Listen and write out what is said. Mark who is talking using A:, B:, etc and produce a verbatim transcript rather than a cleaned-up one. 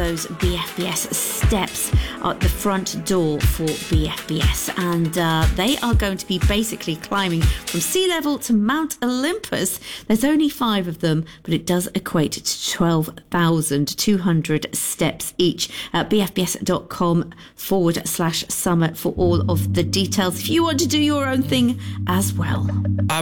A: those B F B S steps at the front door for B F B S, and uh, they are going to be basically climbing from sea level to Mount Olympus. There's only five of them, but it does equate to twelve thousand two hundred steps each. Uh, bfbs.com forward slash summit for all of the details if you want to do your own thing as well.